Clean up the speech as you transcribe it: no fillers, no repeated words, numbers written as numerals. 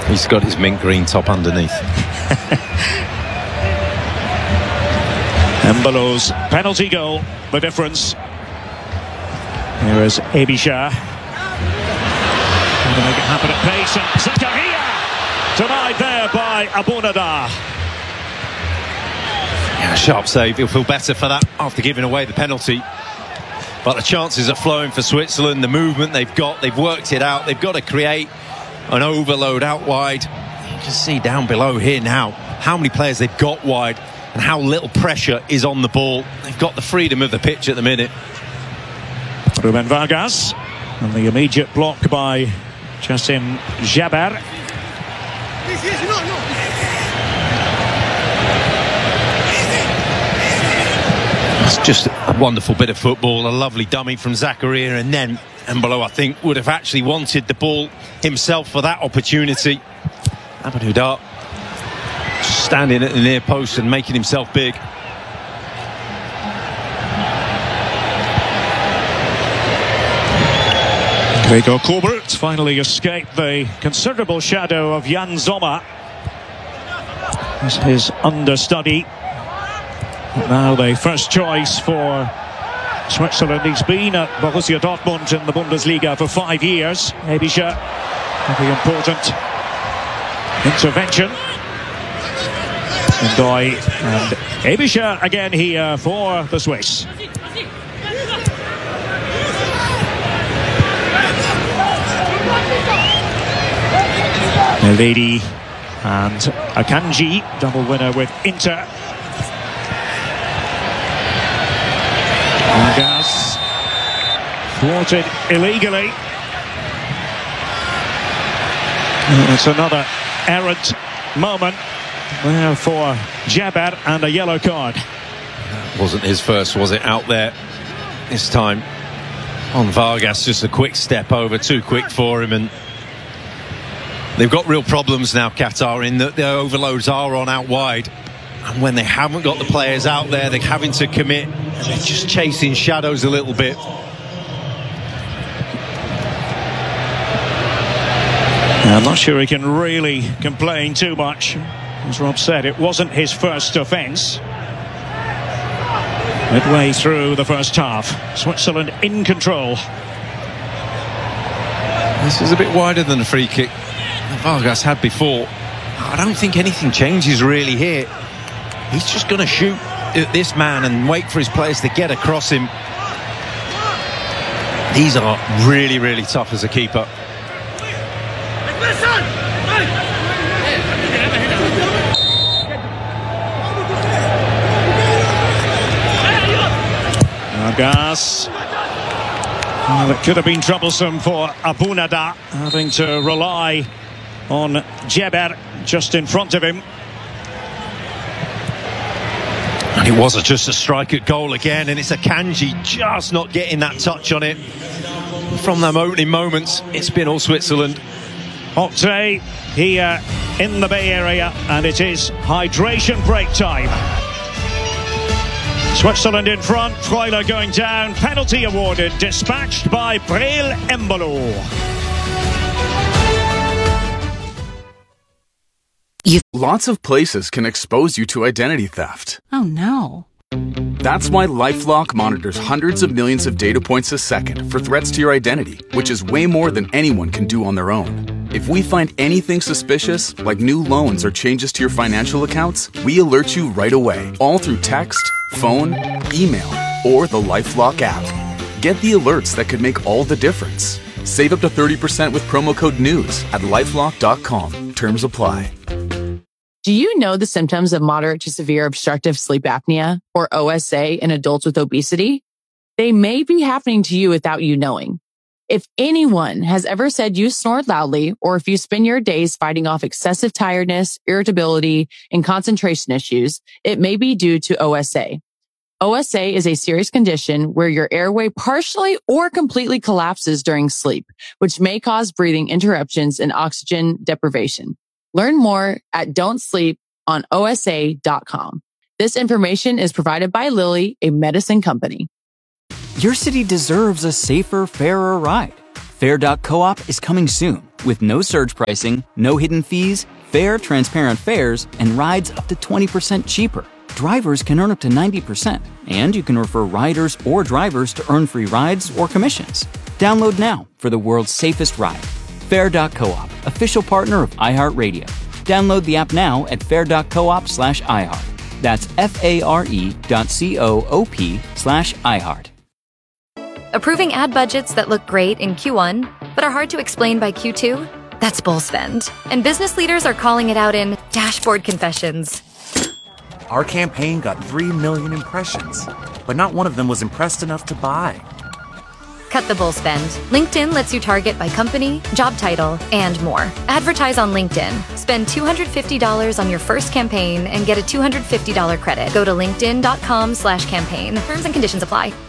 He's got his mint green top underneath. Embolo's penalty goal, the difference. Here is Ebisha. Going to make it happen at pace, and Zakaria denied there by Abunada. Yeah, sharp save. He'll feel better for that after giving away the penalty. But the chances are flowing for Switzerland. The movement they've got, they've worked it out. They've got to create an overload out wide. You can see down below here now how many players they've got wide and how little pressure is on the ball. They've got the freedom of the pitch at the minute. Ruben Vargas, and the immediate block by Jassim Jaber. It's just a wonderful bit of football, a lovely dummy from Zakaria, and then Embolo, I think, would have actually wanted the ball himself for that opportunity. Abunada standing at the near post and making himself big. Gregor Kobert finally escaped the considerable shadow of Jan Sommer as his understudy. Now the first choice for Switzerland. He's been at Borussia Dortmund in the Bundesliga for 5 years. Ebisha, very important intervention. Ndoye and Ebisha again here for the Swiss. Elvedi and Akanji, double winner with Inter. Vargas thwarted illegally. It's another errant moment there for Jaber, and a yellow card. That wasn't his first, was it, out there this time on Vargas? Just a quick step over, too quick for him, and they've got real problems now, Qatar, in that their overloads are on out wide, and when they haven't got the players out there, they're having to commit, and they're just chasing shadows a little bit. I'm not sure he can really complain too much. As Rob said, it wasn't his first offence. Midway through the first half, Switzerland in control. This is a bit wider than the free kick that Vargas had before. I don't think anything changes really here. He's just going to shoot at this man and wait for his players to get across him. These are really, really tough as a keeper. Vargas. Well, it could have been troublesome for Abunada, having to rely on Jaber just in front of him. And it was just a strike at goal again, and it's Akanji just not getting that touch on it. From them opening moments, it's been all Switzerland. Hot day here in the Bay Area, and it is hydration break time. Switzerland in front, Freuler going down, penalty awarded, dispatched by Breel Embolo. Lots of places can expose you to identity theft. Oh no. That's why LifeLock monitors hundreds of millions of data points a second for threats to your identity, which is way more than anyone can do on their own. If we find anything suspicious, like new loans or changes to your financial accounts, we alert you right away, all through text, phone, email, or the LifeLock app. Get the alerts that could make all the difference. Save up to 30% with promo code NEWS at LifeLock.com. Terms apply. Do you know the symptoms of moderate to severe obstructive sleep apnea, or OSA, in adults with obesity? They may be happening to you without you knowing. If anyone has ever said you snore loudly, or if you spend your days fighting off excessive tiredness, irritability, and concentration issues, it may be due to OSA. OSA is a serious condition where your airway partially or completely collapses during sleep, which may cause breathing interruptions and oxygen deprivation. Learn more at don'tsleeponosa.com. This information is provided by Lilly, a medicine company. Your city deserves a safer, fairer ride. Fair.coop is coming soon. With no surge pricing, no hidden fees, fair, transparent fares, and rides up to 20% cheaper. Drivers can earn up to 90%, and you can refer riders or drivers to earn free rides or commissions. Download now for the world's safest ride. Fair.coop, official partner of iHeartRadio. Download the app now at fair.coop/iHeart. That's FARE.coop/iHeart. Approving ad budgets that look great in Q1, but are hard to explain by Q2? That's bull spend. And business leaders are calling it out in dashboard confessions. Our campaign got 3 million impressions, but not one of them was impressed enough to buy. Cut the bull spend. LinkedIn lets you target by company, job title, and more. Advertise on LinkedIn. Spend $250 on your first campaign and get a $250 credit. Go to linkedin.com/campaign. Terms and conditions apply.